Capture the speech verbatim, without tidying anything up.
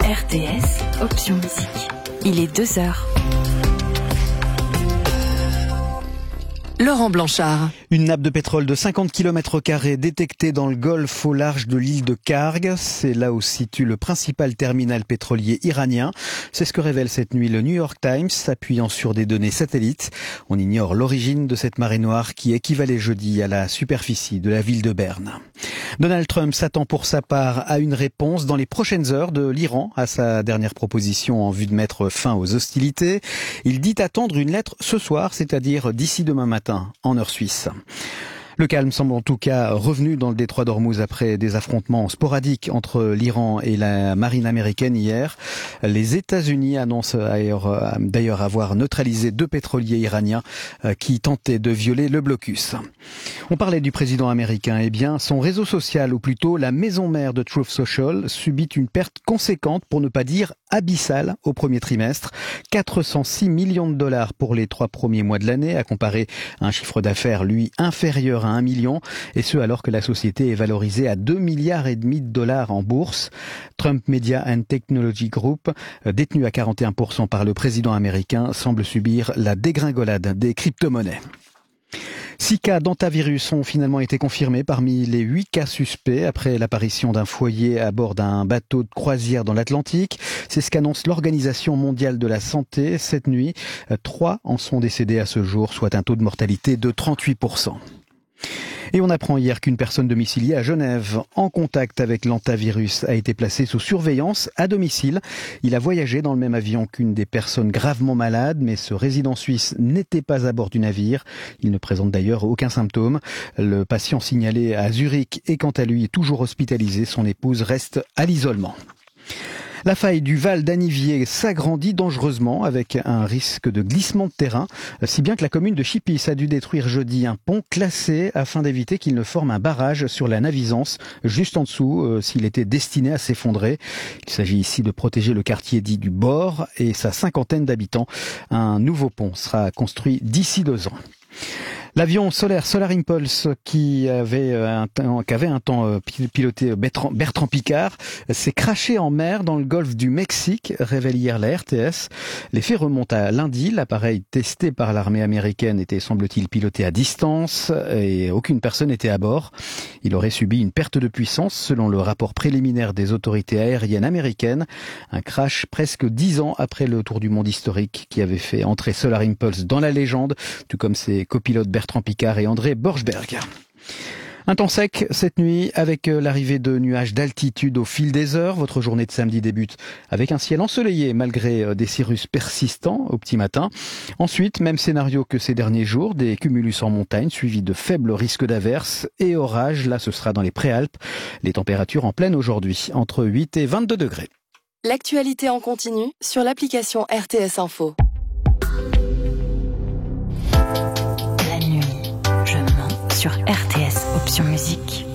R T S, option musique. Il est deux heures. Laurent Blanchard. Une nappe de pétrole de cinquante kilomètres carrés détectée dans le golfe au large de l'île de Kharg. C'est là où se situe le principal terminal pétrolier iranien. C'est ce que révèle cette nuit le New York Times, s'appuyant sur des données satellites. On ignore l'origine de cette marée noire qui équivalait jeudi à la superficie de la ville de Berne. Donald Trump s'attend pour sa part à une réponse dans les prochaines heures de l'Iran à sa dernière proposition en vue de mettre fin aux hostilités. Il dit attendre une lettre ce soir, c'est-à-dire d'ici demain matin en heure suisse. Le calme semble en tout cas revenu dans le détroit d'Ormuz après des affrontements sporadiques entre l'Iran et la marine américaine hier. Les États-Unis annoncent d'ailleurs avoir neutralisé deux pétroliers iraniens qui tentaient de violer le blocus. On parlait du président américain. Eh bien, son réseau social, ou plutôt la maison mère de Truth Social, subit une perte conséquente, pour ne pas dire abyssale, au premier trimestre. quatre cent six millions de dollars pour les trois premiers mois de l'année, à comparer à un chiffre d'affaires, lui, inférieur à un million, et ce alors que la société est valorisée à deux milliards et demi de dollars en bourse. Trump Media and Technology Group, détenu à quarante et un pour cent par le président américain, semble subir la dégringolade des crypto-monnaies. Six cas d'hantavirus ont finalement été confirmés parmi les huit cas suspects après l'apparition d'un foyer à bord d'un bateau de croisière dans l'Atlantique. C'est ce qu'annonce l'Organisation mondiale de la santé. Cette nuit, trois en sont décédés à ce jour, soit un taux de mortalité de trente-huit pour cent. Et on apprend hier qu'une personne domiciliée à Genève, en contact avec l'hantavirus, a été placée sous surveillance à domicile. Il a voyagé dans le même avion qu'une des personnes gravement malades, mais ce résident suisse n'était pas à bord du navire. Il ne présente d'ailleurs aucun symptôme. Le patient signalé à Zurich est quant à lui toujours hospitalisé. Son épouse reste à l'isolement. La faille du Val d'Anniviers s'agrandit dangereusement avec un risque de glissement de terrain, si bien que la commune de Chipis a dû détruire jeudi un pont classé afin d'éviter qu'il ne forme un barrage sur la Navisance, juste en dessous, euh, s'il était destiné à s'effondrer. Il s'agit ici de protéger le quartier dit du Bord et sa cinquantaine d'habitants. Un nouveau pont sera construit d'ici deux ans. L'avion solaire Solar Impulse qui avait un temps, qui avait un temps piloté Bertrand, Bertrand Piccard s'est crashé en mer dans le golfe du Mexique, révèle hier la R T S. Les faits remontent à lundi. L'appareil testé par l'armée américaine était, semble-t-il, piloté à distance et aucune personne n'était à bord. Il aurait subi une perte de puissance selon le rapport préliminaire des autorités aériennes américaines. Un crash presque dix ans après le tour du monde historique qui avait fait entrer Solar Impulse dans la légende, tout comme ses copilotes Bertrand Piccard et André Borschberg. Un temps sec cette nuit avec l'arrivée de nuages d'altitude au fil des heures. Votre journée de samedi débute avec un ciel ensoleillé malgré des cirrus persistants au petit matin. Ensuite, même scénario que ces derniers jours, des cumulus en montagne suivis de faibles risques d'averses et orages. Là, ce sera dans les Préalpes. Les températures en pleine aujourd'hui, entre huit et vingt-deux degrés. L'actualité en continu sur l'application R T S Info. Sur R T S, option musique.